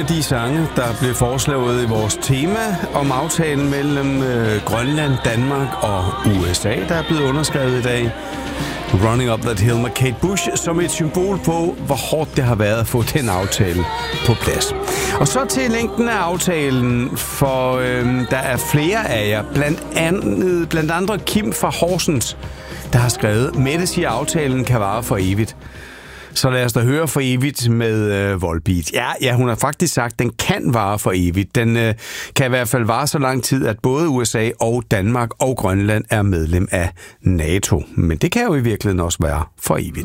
af de sange, der blev foreslået i vores tema om aftalen mellem Grønland, Danmark og USA, der er blevet underskrevet i dag. Running Up That Hill med Kate Bush som et symbol på, hvor hårdt det har været at få den aftale på plads. Og så til længden af aftalen, for der er flere af jer, blandt andre Kim fra Horsens, der har skrevet: Mette siger, at aftalen kan vare for evigt. Så lad os da høre for evigt med Volbeat. Ja, hun har faktisk sagt, at den kan vare for evigt. Den kan i hvert fald vare så lang tid, at både USA og Danmark og Grønland er medlem af NATO. Men det kan jo i virkeligheden også være for evigt.